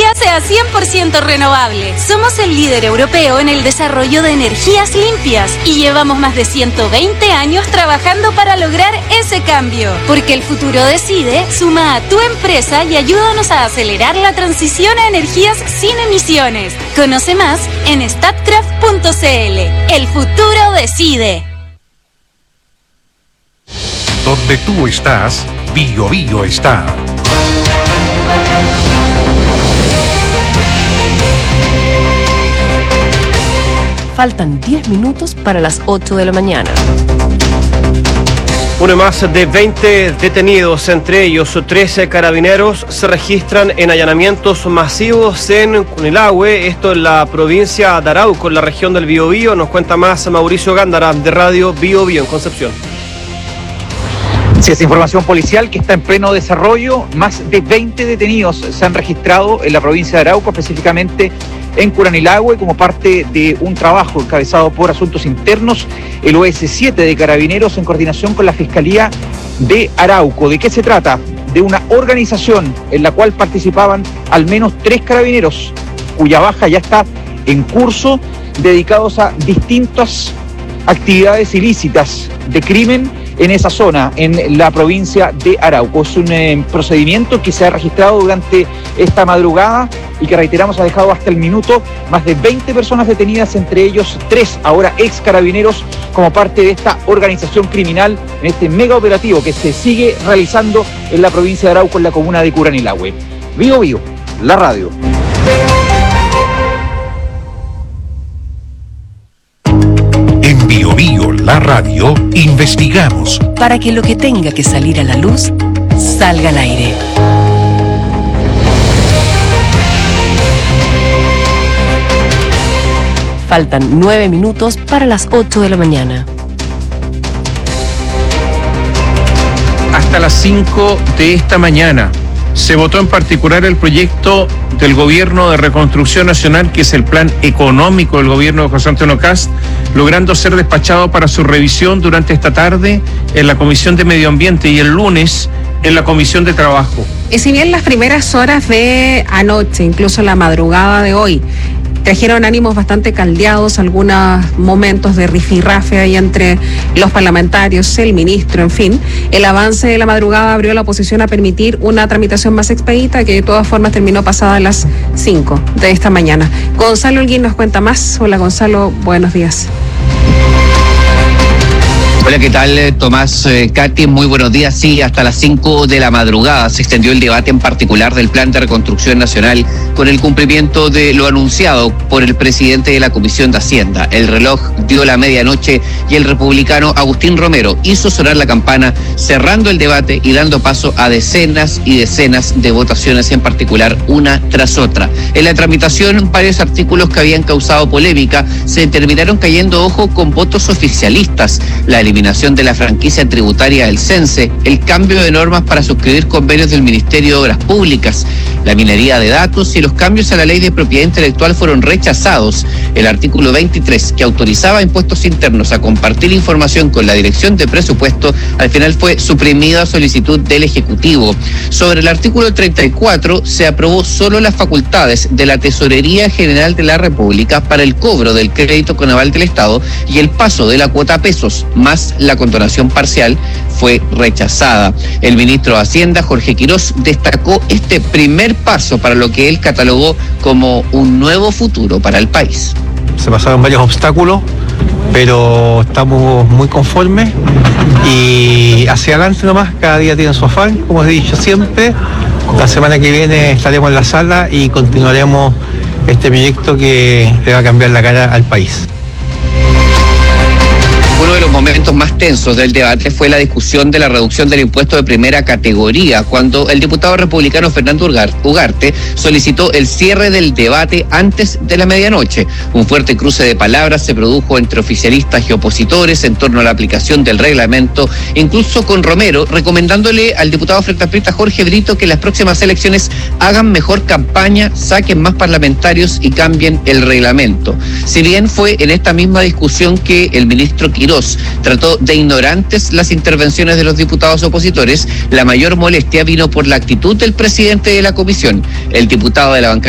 sea 100% renovable. Somos el líder europeo en el desarrollo de energías limpias y llevamos más de 120 años trabajando para lograr ese cambio. Porque el futuro decide, suma a tu empresa y ayúdanos a acelerar la transición a energías sin emisiones. Conoce más en statkraft.cl. El futuro decide. Donde tú estás, BioBio está. Faltan 10 minutos para las 8 de la mañana. Uno más de 20 detenidos, entre ellos 13 carabineros, se registran en allanamientos masivos en Cunilahue, esto en la provincia de Arauco, en la región del Biobío. Nos cuenta más Mauricio Gándara, de Radio Biobío en Concepción. Sí, es información policial que está en pleno desarrollo. Más de 20 detenidos se han registrado en la provincia de Arauco, específicamente en Curanilahue, como parte de un trabajo encabezado por Asuntos Internos, el OS7 de Carabineros, en coordinación con la Fiscalía de Arauco. ¿De qué se trata? De una organización en la cual participaban al menos 3 carabineros, cuya baja ya está en curso, dedicados a distintas actividades ilícitas de crimen en esa zona, en la provincia de Arauco. Es un procedimiento que se ha registrado durante esta madrugada y que, reiteramos, ha dejado hasta el minuto más de 20 personas detenidas, entre ellos 3 ahora ex carabineros, como parte de esta organización criminal en este mega operativo que se sigue realizando en la provincia de Arauco, en la comuna de Curanilahue. Biobío, la radio. En BioBio, la radio, investigamos Para que lo que tenga que salir a la luz, salga al aire. Faltan 9 minutos para las 8 de la mañana. Hasta las 5 de esta mañana se votó en particular el proyecto del Gobierno de Reconstrucción Nacional, que es el plan económico del gobierno de José Antonio Kast, logrando ser despachado para su revisión durante esta tarde en la Comisión de Medio Ambiente y el lunes en la Comisión de Trabajo. Y si bien las primeras horas de anoche, incluso la madrugada de hoy, trajeron ánimos bastante caldeados, algunos momentos de rifirrafe ahí entre los parlamentarios, el ministro, en fin, el avance de la madrugada abrió la oposición a permitir una tramitación más expedita, que de todas formas terminó pasada las 5 de esta mañana. Gonzalo Holguín nos cuenta más. Hola Gonzalo, buenos días. Hola, ¿qué tal, Tomás, Katy? Muy buenos días. Sí, hasta las 5 de la madrugada se extendió el debate en particular del Plan de Reconstrucción Nacional, con el cumplimiento de lo anunciado por el presidente de la Comisión de Hacienda. El reloj dio la medianoche y el republicano Agustín Romero hizo sonar la campana, cerrando el debate y dando paso a decenas y decenas de votaciones, en particular una tras otra. En la tramitación, varios artículos que habían causado polémica se terminaron cayendo, ojo, con votos oficialistas: la eliminación de la franquicia tributaria del CENSE, el cambio de normas para suscribir convenios del Ministerio de Obras Públicas, la minería de datos y los cambios a la ley de propiedad intelectual fueron rechazados. El artículo 23, que autorizaba a Impuestos Internos a compartir información con la Dirección de Presupuesto, al final fue suprimido a solicitud del Ejecutivo. Sobre el artículo 34, se aprobó solo las facultades de la Tesorería General de la República para el cobro del crédito con aval del Estado, y el paso de la cuota a pesos más la condonación parcial fue rechazada. El ministro de Hacienda, Jorge Quirós, destacó este primer paso para lo que él catalogó como un nuevo futuro para el país. Se pasaron varios obstáculos, pero estamos muy conformes y hacia adelante nomás. Cada día tiene su afán, como he dicho siempre. La semana que viene estaremos en la sala y continuaremos este proyecto que le va a cambiar la cara al país. Uno de los momentos más tensos del debate fue la discusión de la reducción del impuesto de primera categoría, cuando el diputado republicano Fernando Ugarte solicitó el cierre del debate antes de la medianoche. Un fuerte cruce de palabras se produjo entre oficialistas y opositores en torno a la aplicación del reglamento, incluso con Romero recomendándole al diputado Frente Amplista Jorge Brito que en las próximas elecciones hagan mejor campaña, saquen más parlamentarios y cambien el reglamento. Si bien fue en esta misma discusión que el ministro Quirós trató de ignorantes las intervenciones de los diputados opositores, la mayor molestia vino por la actitud del presidente de la comisión. El diputado de la bancada